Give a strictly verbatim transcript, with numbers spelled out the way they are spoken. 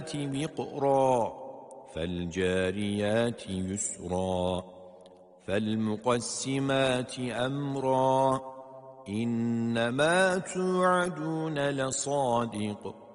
وقرا فالجاريات يسرا فالمقسمات أمرا إنما توعدون لصادق